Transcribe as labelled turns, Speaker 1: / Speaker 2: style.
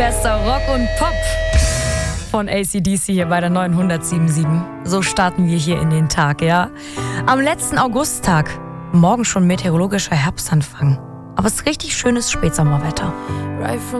Speaker 1: Bester Rock und Pop von AC/DC hier bei der 907.7. So starten wir hier in den Tag, ja. Am letzten Augusttag. Morgen schon meteorologischer Herbstanfang. Aber es ist richtig schönes Spätsommerwetter.
Speaker 2: Right from